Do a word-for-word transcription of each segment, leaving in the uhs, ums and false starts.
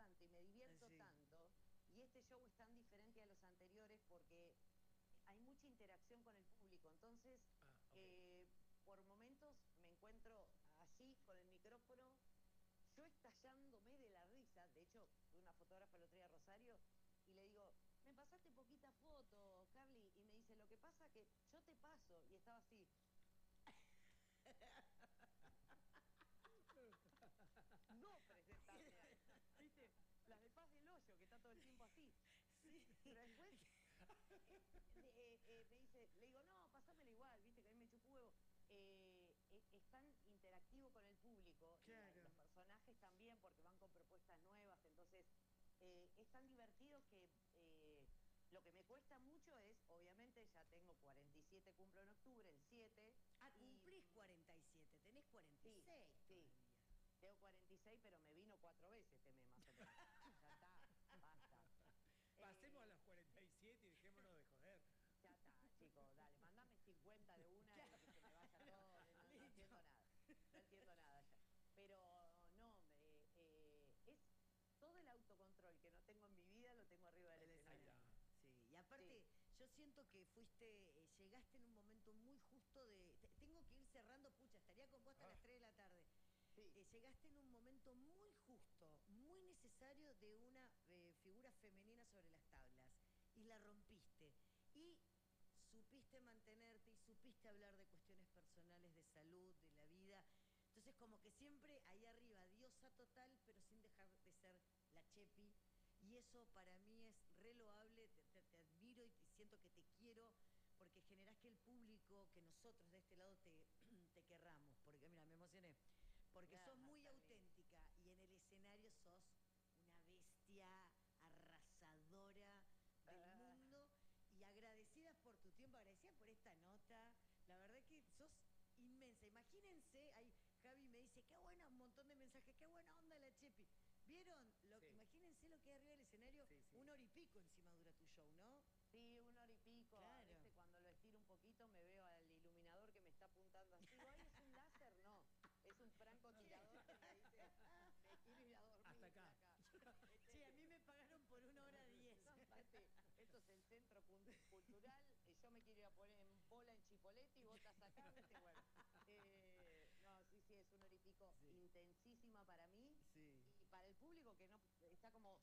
tanto y me divierto Sí. tanto, y este show es tan diferente a los anteriores porque hay mucha interacción con el público, entonces Ah, ok. eh, por momentos me encuentro allí con el micrófono, yo estallándome de la risa. De hecho, tuve una fotógrafa el otro día, Rosario, y le digo, me pasaste poquita foto, Carly, y me dice, lo que pasa que yo te paso, y estaba así. No presentarme ahí, ¿viste? Las de Paz del Hoyo, que está todo el tiempo así. Sí. Pero después eh, eh, eh, me dice, le digo, no, pasámela igual, viste, que a mí me chupa un huevo. Eh, es, es tan interactivo con el público, y la- Claro. los personajes también, porque van con propuestas nuevas, entonces eh, es tan divertido que eh, lo que me cuesta mucho es, obviamente ya tengo cuarenta y siete, cumplo en octubre, el siete. Ah, y cumplís mm, cuarenta y siete, tenés cuarenta y Sí, seis sí. todavía. Tengo cuarenta y seis, pero me vino cuatro veces este mes, más o menos. Ya está, basta. Pasemos a Eh, los cuarenta y siete y dejémonos de joder. Ya está, chicos, dale, mandame cincuenta de una y que se me vaya todo, no, no Listo. entiendo nada, no entiendo nada ya. Pero no, eh, eh, es todo el autocontrol que no tengo en mi vida, lo tengo arriba del El escenario. escenario. Sí, y aparte, yo siento que fuiste, eh, llegaste en un momento muy justo de. te- tengo que ir cerrando, pucha, estaría con vos hasta Ah. las tres de la tarde. Sí. Eh, llegaste en un momento muy justo, muy necesario de una eh, figura femenina sobre las tablas. Y la rompiste. Y supiste mantenerte y supiste hablar de cuestiones personales, de salud, de la vida. Entonces, como que siempre ahí arriba, diosa total, pero sin dejar de ser la Chepi. Y eso para mí es re loable, te, te- te admiro y te- siento que te quiero porque generás que el público, que nosotros de este lado te, te querramos. Porque, mira, me emocioné. Porque sos Nada, muy tan lindo. auténtica y en el escenario sos una bestia arrasadora del Ah. mundo y agradecidas por tu tiempo, agradecidas por esta nota. La verdad que sos inmensa. Imagínense, ahí Javi me dice, qué buena, un montón de mensajes, qué buena onda la Chepi. ¿Vieron? Lo, Sí. Imagínense lo que hay arriba del escenario. Sí, sí. Una hora y pico encima dura tu show, ¿no? Sí, una hora y pico. A Claro. veces cuando lo estiro un poquito me veo al iluminador que me está apuntando así. Digo, ay, ¿es un láser? No, es un francotirador que me dice, te quiero ir a dormir, Hasta acá. acá. Che, a mí me pagaron por una hora diez. Este, esto es el centro cun- cultural, eh, yo me quiero ir a poner en bola en Chipolete y vos estás acá, ¿viste? Bueno, eh, no, sí, sí, es una hora y pico Sí. intensísima para mí Sí. y para el público que no está como,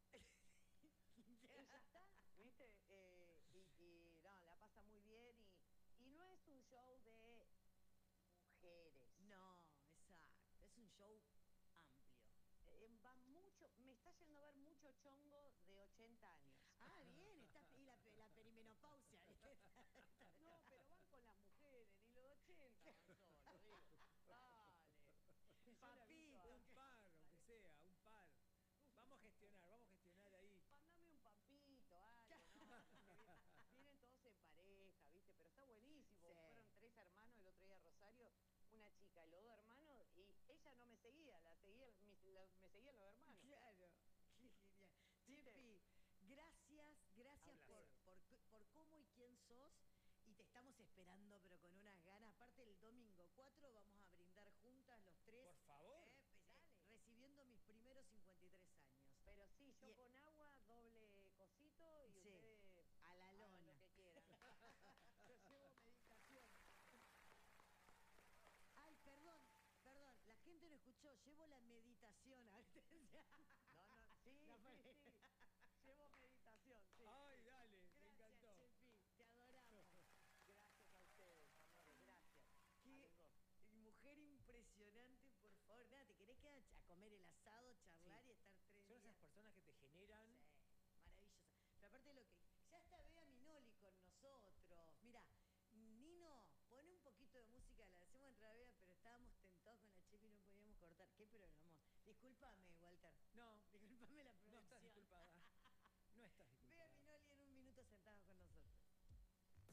y ya está, ¿viste? Eh, y, y, no, la pasa muy bien y, y no es un show de mujeres. No, exacto. Es un show amplio. Eh, va mucho, me está yendo a ver mucho chongo de ochenta años. Ah, bien, estás y la, pe- la perimenopausia. ¿viste? No, pero van con las mujeres, ni los ochenta van solos, digo. Dale. Yo le aviso a- Papito. Un par, aunque sea, un par. Vamos a gestionar, vamos a gestionar ahí. Mándame un pampito, algo, ¿no? Porque vienen, vienen todos en pareja, ¿viste? Pero está buenísimo. Sí. Fueron tres hermanos el otro día a Rosario, una chica y los dos hermanos, y ella no me seguía, la seguía, mis- la- me seguían los hermanos. Claro, qué genial. ¿Viste? Chepi, gracias, gracias Un por, placer. por, por cómo y quién sos. Y te estamos esperando, pero con unas ganas. Aparte, el domingo cuatro vamos a brindar juntas los tres. Por favor. Eh, pues, eh, Dale. Recibiendo mis primeros cincuenta y tres años. Pero sí, yo Y- con agua, doble cosito y Sí, ustedes a la hagan lona. lo que quieran. Yo llevo meditación. Ay, perdón, perdón, la gente no escuchó. Llevo la meditación. No, no, sí, No, sí, pero- sí. Llevo meditación, sí. Ay, dale, me Gracias, encantó. Chepi, te adoramos. Gracias a ustedes, amores, gracias. Qué A los dos. mujer impresionante, por favor. Nada, ¿te querés quedar a comer el asado, charlar Sí. y estar tres Son días? esas personas que te generan. Sí, maravillosa. Pero aparte de lo que... Ya está Bea Minoli con nosotros. Mira, Nino, pone un poquito de música, la hacemos entrar a Bea, pero estábamos tentados con la Chepi y no podíamos cortar. ¿Qué programón? Discúlpame, Walter. No, Discúlpame la no producción. estás disculpada. No estás Bea disculpada. Minoli en un minuto sentados con nosotros.